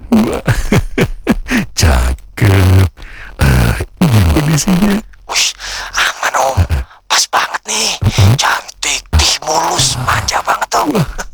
Wah, cakep. Ini kondisinya. Wush, aman om. Pas banget nih. Cantik, mulus, manja banget om.